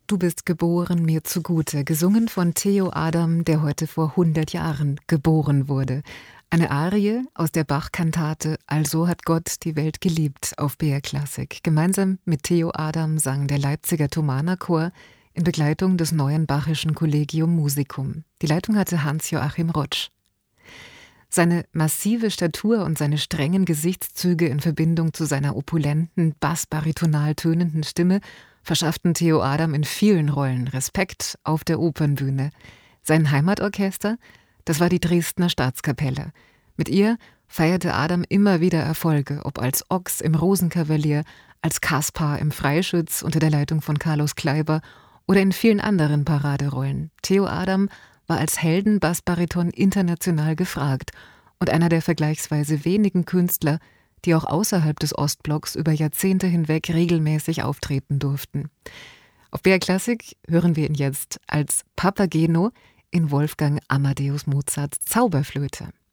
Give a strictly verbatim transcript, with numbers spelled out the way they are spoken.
Du bist geboren mir zugute, gesungen von Theo Adam, der heute vor hundert Jahren geboren wurde. Eine Arie aus der Bach-Kantate Also hat Gott die Welt geliebt auf B R Klassik. Gemeinsam mit Theo Adam sang der Leipziger Thomanerchor in Begleitung des neuen Bachischen Collegium Musicum. Die Leitung hatte Hans-Joachim Rotsch. Seine massive Statur und seine strengen Gesichtszüge in Verbindung zu seiner opulenten, bassbaritonal tönenden Stimme verschafften Theo Adam in vielen Rollen Respekt auf der Opernbühne. Sein Heimatorchester, das war die Dresdner Staatskapelle. Mit ihr feierte Adam immer wieder Erfolge, ob als Ochs im Rosenkavalier, als Kaspar im Freischütz unter der Leitung von Carlos Kleiber oder in vielen anderen Paraderollen. Theo Adam war als Helden-Bassbariton international gefragt und einer der vergleichsweise wenigen Künstler, die auch außerhalb des Ostblocks über Jahrzehnte hinweg regelmäßig auftreten durften. Auf B R Klassik hören wir ihn jetzt als Papageno in Wolfgang Amadeus Mozarts Zauberflöte.